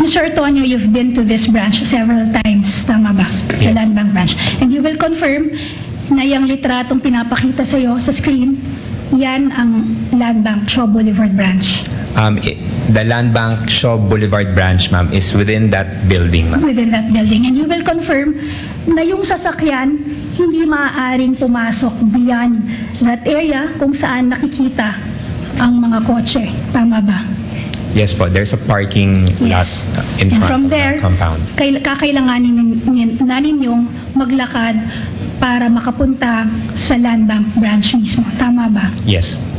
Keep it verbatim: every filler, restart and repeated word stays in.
Mister Tonyo, you've been to this branch several times, tama ba? The Yes. Land Bank branch. And you will confirm na yung litratong pinapakita sa'yo sa screen, yan ang Land Bank Shaw Boulevard branch. Um, i- the Land Bank Shaw Boulevard branch, ma'am, is within that building, ma'am. Within that building. And you will confirm na yung sasakyan hindi maaaring pumasok beyond that area kung saan nakikita ang mga kotse. Tama ba? Yes po, there's a parking Yes. lot in And front from of there, the compound. kail- kakailanganin nin- nin- na ninyong maglakad para makapunta sa Land Bank branch mismo. Tama ba? Yes.